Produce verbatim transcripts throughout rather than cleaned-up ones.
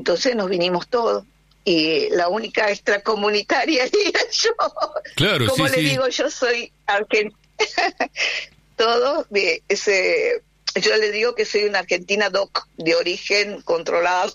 entonces nos vinimos todos. Y la única extracomunitaria era yo. Claro, Como sí, le sí. digo, yo soy argentina. Todo de ese... Yo le digo que soy una argentina doc, de origen controlado.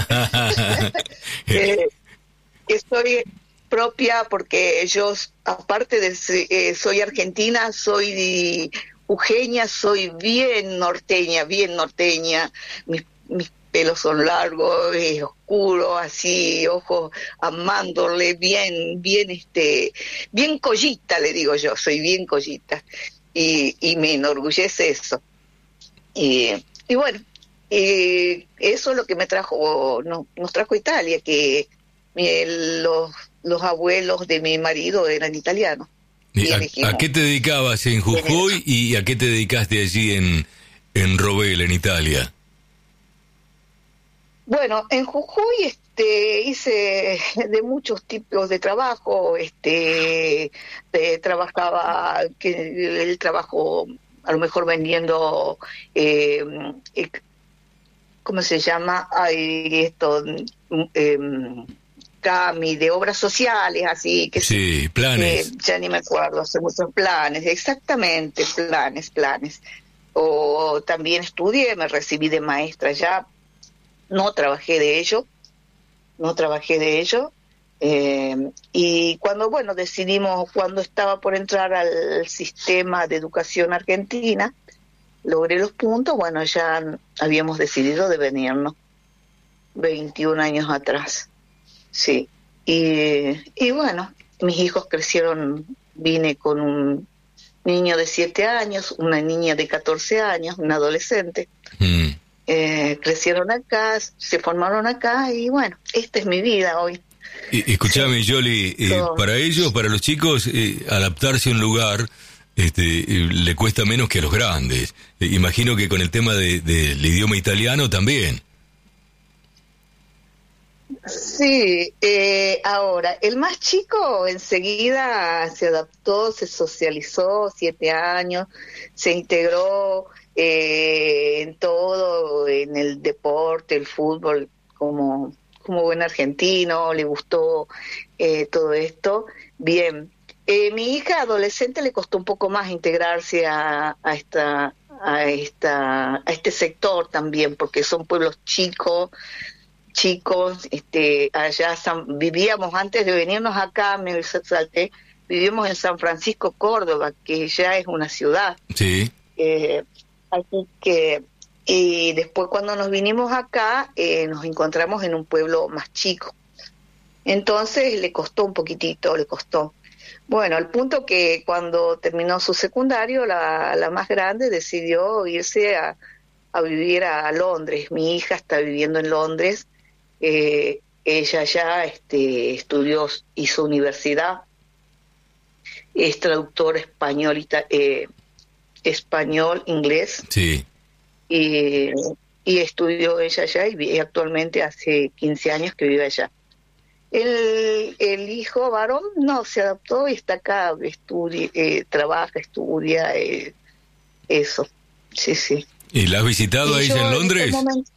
eh, que soy propia porque yo, aparte de eh, soy argentina, soy jujeña, soy bien norteña, bien norteña. Mis, mis pelos son largos, eh, oscuros, así, ojos amándole, bien, bien, este, bien collita, le digo yo, soy bien collita. Y, y me enorgullece eso. Y, y bueno, eh, eso es lo que me trajo, no, nos trajo Italia, que eh, los, los abuelos de mi marido eran italianos. ¿Y Y a, elegimos. ¿A qué te dedicabas en Jujuy y a qué te dedicaste allí en, en Robel, en Italia? Bueno, en Jujuy este, hice de muchos tipos de trabajo, este, de, trabajaba, que el trabajo a lo mejor vendiendo, eh, eh, ¿cómo se llama? Ay, esto, eh, Cami, de obras sociales, así que sí, sí, planes. Eh, ya ni me acuerdo, hace muchos planes, exactamente, planes, planes. O también estudié, me recibí de maestra ya. No trabajé de ello, no trabajé de ello, eh, y cuando, bueno, decidimos, cuando estaba por entrar al sistema de educación argentina, logré los puntos, bueno, ya habíamos decidido de venirnos, veintiún años atrás, sí, y, y bueno, mis hijos crecieron, vine con un niño de siete años, una niña de catorce años, un adolescente, Mm. Eh, crecieron acá, se formaron acá y bueno, esta es mi vida hoy. Y, escuchame, sí. Yoli, eh, so, para ellos, para los chicos, eh, adaptarse a un lugar este, eh, le cuesta menos que a los grandes. Eh, imagino que con el tema de, de, del idioma italiano también. Sí, eh, ahora, el más chico enseguida se adaptó, se socializó, siete años, se integró eh, en todo, en el deporte, el fútbol, como, como buen argentino, le gustó eh, todo esto. Bien, eh, mi hija adolescente le costó un poco más integrarse a, a esta, a esta, a este sector también, porque son pueblos chicos. chicos, este, allá San, vivíamos antes de venirnos acá, me salté, vivíamos en San Francisco, Córdoba, que ya es una ciudad. Sí. Eh, así que, y después cuando nos vinimos acá, eh, nos encontramos en un pueblo más chico. Entonces le costó un poquitito, le costó. Bueno, al punto que cuando terminó su secundario, la, la más grande decidió irse a, a vivir a Londres. Mi hija está viviendo en Londres. Eh, ella ya este, estudió, hizo universidad, es traductora español, eh, español, inglés, sí. y, y estudió ella allá y, y actualmente hace quince años que vive allá. El, el hijo varón no se adaptó y está acá, estudia, eh, trabaja, estudia, eh, eso, sí, sí. ¿Y la has visitado a ella en Londres? En este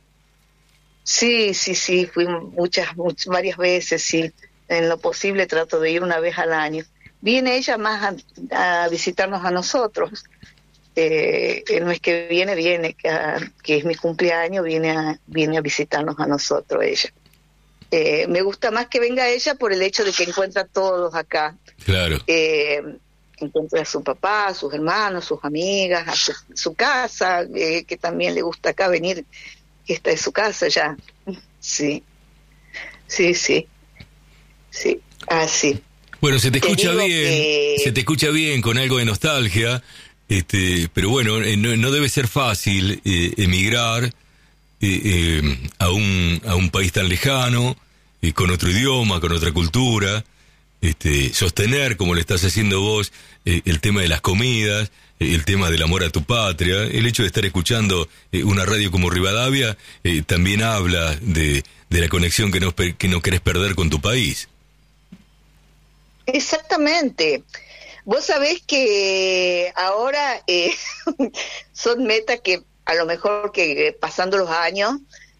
Sí, sí, sí, fui muchas, muchas, varias veces, sí. En lo posible trato de ir una vez al año. Viene ella más a, a visitarnos a nosotros. Eh, el mes que viene, viene, que, a, que es mi cumpleaños, viene a, viene a visitarnos a nosotros ella. Eh, me gusta más que venga ella por el hecho de que encuentra a todos acá. Claro. Eh, encuentra a su papá, a sus hermanos, sus amigas, a su, su casa, eh, que también le gusta acá venir. Esta es su casa ya, sí, sí, sí, sí, así. Bueno, se te escucha te bien, que... se te escucha bien con algo de nostalgia, este, pero bueno, no, no debe ser fácil eh, emigrar eh, eh, a un a un país tan lejano, eh, con otro idioma, con otra cultura, este, sostener como lo estás haciendo vos eh, el tema de las comidas, eh, el tema del amor a tu patria, el hecho de estar escuchando eh, una radio como Rivadavia eh, también habla de, de la conexión que no, que no querés perder con tu país. Exactamente. Vos sabés que ahora eh, son metas que a lo mejor que pasando los años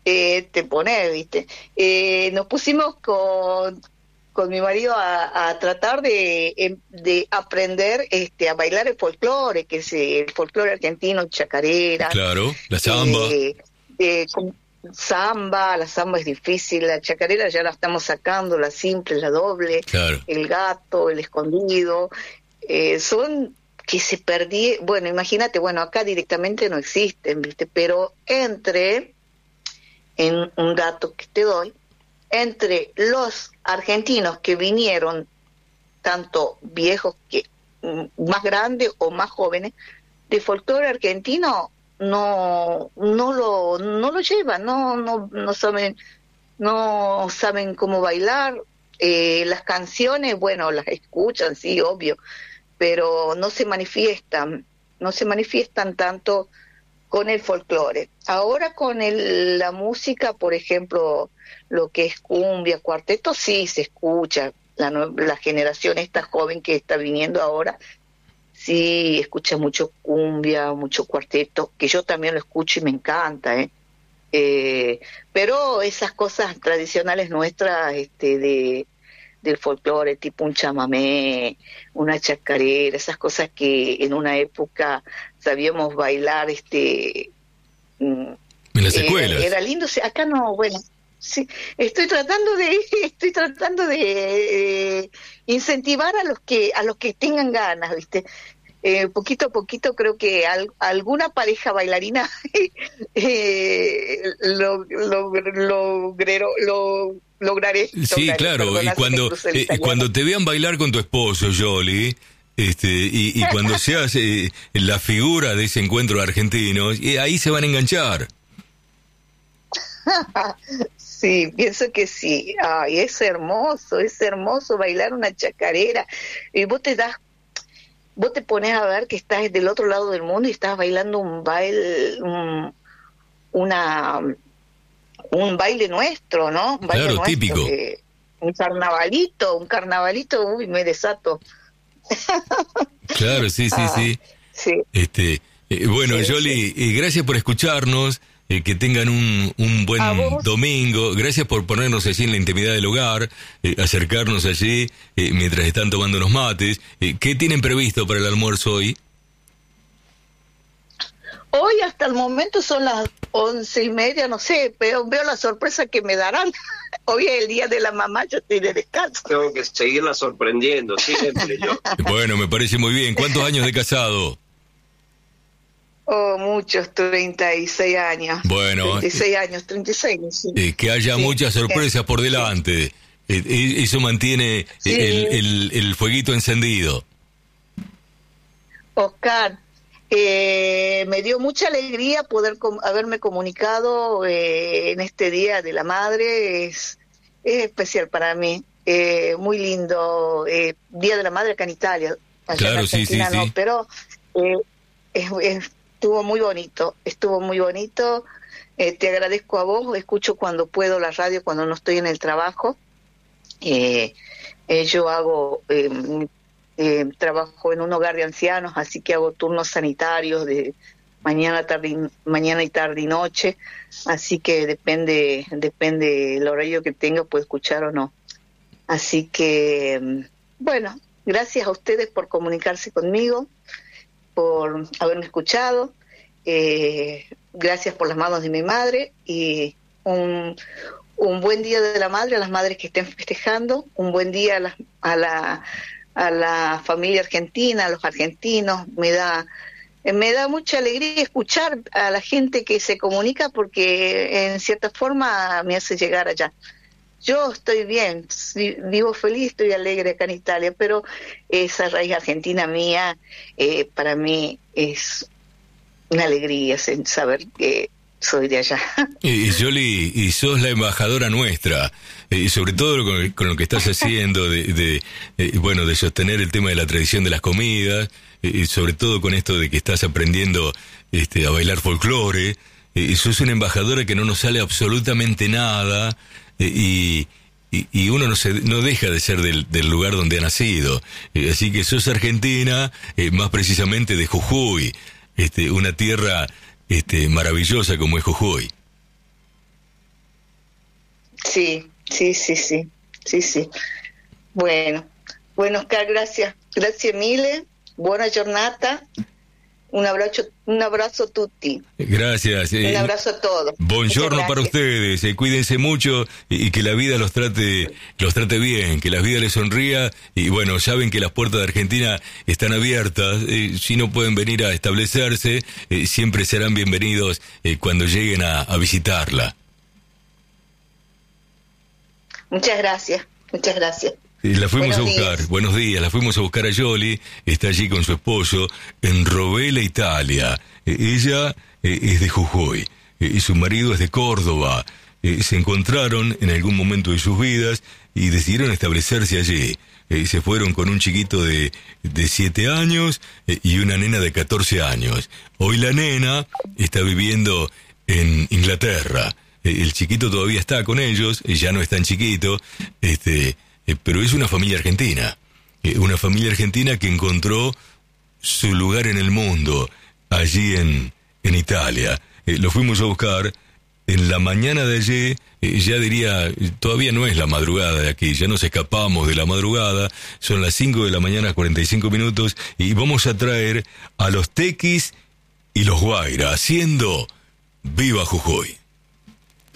eh, te pones, ¿viste? Eh, nos pusimos con, con mi marido a, a tratar de, de aprender este, a bailar el folclore, que es el folclore argentino, chacarera. Claro, la samba. Eh, eh, con, Samba, la samba es difícil, la chacarera ya la estamos sacando, la simple, la doble, claro. El gato, el escondido, eh, son que se perdí, bueno, imagínate, bueno, acá directamente no existen, ¿viste? Pero entre, en un dato que te doy, entre los argentinos que vinieron, tanto viejos que más grandes o más jóvenes, de folclore argentino, no no lo no lo llevan, no no no saben no saben cómo bailar, eh, las canciones, bueno, las escuchan, sí, obvio, pero no se manifiestan, no se manifiestan tanto con el folclore. Ahora con el, la música, por ejemplo, lo que es cumbia, cuarteto, sí se escucha, la, la generación esta joven que está viniendo ahora sí escucha mucho cumbia, mucho cuarteto, que yo también lo escucho y me encanta, ¿eh? Eh, pero esas cosas tradicionales nuestras, este, de del folclore, tipo un chamamé, una chacarera, esas cosas que en una época sabíamos bailar, este, en las escuelas. Era, era lindo, acá no, bueno. Sí, estoy tratando de estoy tratando de eh, incentivar a los que a los que tengan ganas, ¿viste? Eh, poquito a poquito creo que al, alguna pareja bailarina eh, lo, lo, lo, lo lograré. Sí, lograré, claro, y cuando eh, cuando te vean bailar con tu esposo, Yoli, este y, y cuando seas eh, la figura de ese encuentro de argentinos, eh, ahí se van a enganchar. Sí, pienso que sí. Ay, es hermoso, es hermoso bailar una chacarera. Y vos te das, vos te pones a ver que estás del otro lado del mundo y estás bailando un baile, un, una, un baile nuestro, ¿no? Un baile claro, nuestro, típico. Que, un carnavalito, un carnavalito, uy, me desato. Claro, sí, sí, ah, sí. sí. Este, eh, bueno, sí, Yoli, sí. Eh, gracias por escucharnos. Eh, que tengan un, un buen domingo. Gracias por ponernos allí en la intimidad del hogar, eh, acercarnos allí eh, mientras están tomando los mates. Eh, ¿Qué tienen previsto para el almuerzo hoy? Hoy hasta el momento son las once y media, no sé, pero veo la sorpresa que me darán. Hoy es el día de la mamá, yo estoy de descanso. Tengo que seguirla sorprendiendo, siempre yo. Bueno, me parece muy bien. ¿Cuántos años de casado? Oh, muchos, treinta y seis años. Bueno. treinta y seis años, treinta y seis. Sí. Eh, que haya sí, muchas sorpresas sí, por delante. Sí. Eh, eso mantiene sí. el, el, el fueguito encendido. Oscar, eh, me dio mucha alegría poder com- haberme comunicado eh, en este Día de la Madre. Es, es especial para mí. Eh, muy lindo. Eh, Día de la Madre acá en Italia. Allá claro, en Argentina, sí, sí, no, sí. Pero eh, es... es Estuvo muy bonito, estuvo muy bonito. Eh, te agradezco a vos, escucho cuando puedo la radio, cuando no estoy en el trabajo. Eh, eh, yo hago, eh, eh, trabajo en un hogar de ancianos, así que hago turnos sanitarios de mañana, tarde, mañana y tarde y noche. Así que depende, depende el horario que tenga, puedo escuchar o no. Así que, bueno, gracias a ustedes por comunicarse conmigo, por haberme escuchado, eh, gracias por las manos de mi madre y un, un buen día de la madre a las madres que estén festejando, un buen día a la, a la, a la familia argentina, a los argentinos. Me da, me da mucha alegría escuchar a la gente que se comunica porque en cierta forma me hace llegar allá. Yo estoy bien, vivo feliz, estoy alegre acá en Italia, pero esa raíz argentina mía, eh, para mí es una alegría saber que soy de allá. Y Yoli, y sos la embajadora nuestra, y eh, sobre todo con, con lo que estás haciendo, de, de eh, bueno, de sostener el tema de la tradición de las comidas, y eh, sobre todo con esto de que estás aprendiendo este, a bailar folclore, eh, sos una embajadora que no nos sale absolutamente nada. Y, y, y uno no se no deja de ser del, del lugar donde ha nacido, eh, así que sos argentina, eh, más precisamente de Jujuy, este, una tierra este, maravillosa como es Jujuy. Sí, sí, sí, sí, sí, sí. Bueno, bueno, Oscar, gracias. Gracias mille, buona giornata. Un abrazo, un abrazo a tutti. Gracias. Un abrazo a todos. Buongiorno para ustedes. Eh, cuídense mucho y, y que la vida los trate, los trate bien, que la vida les sonría. Y bueno, saben que las puertas de Argentina están abiertas. Eh, si no pueden venir a establecerse, eh, siempre serán bienvenidos eh, cuando lleguen a, a visitarla. Muchas gracias, muchas gracias. La fuimos Buenos a buscar, días. buenos días, la fuimos a buscar a Yoli, está allí con su esposo en Rovella, Italia. Eh, ella eh, es de Jujuy eh, y su marido es de Córdoba. Eh, se encontraron en algún momento de sus vidas y decidieron establecerse allí. Eh, se fueron con un chiquito de, de siete años eh, y una nena de catorce años. Hoy la nena está viviendo en Inglaterra. Eh, el chiquito todavía está con ellos, eh, ya no es tan chiquito, este... Eh, pero es una familia argentina, eh, una familia argentina que encontró su lugar en el mundo, allí en, en Italia. Eh, lo fuimos a buscar en la mañana de ayer, eh, ya diría, todavía no es la madrugada de aquí, ya nos escapamos de la madrugada, son las cinco de la mañana, cuarenta y cinco minutos, y vamos a traer a los Tequis y los Guaira, haciendo Viva Jujuy.